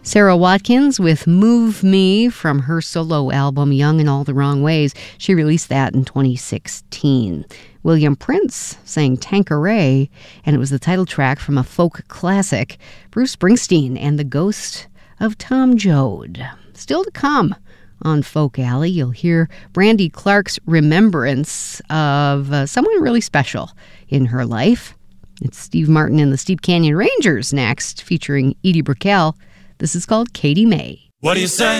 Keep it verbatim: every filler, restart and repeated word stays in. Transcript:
Sarah Watkins with Move Me from her solo album Young in All the Wrong Ways. She released that in twenty sixteen. William Prince sang Tanqueray, and it was the title track from a folk classic, Bruce Springsteen and the Ghost of Tom Joad. Still to come on Folk Alley, you'll hear Brandy Clark's remembrance of uh, someone really special in her life. It's Steve Martin and the Steep Canyon Rangers next, featuring Edie Brickell. This is called Katie May. What do you say?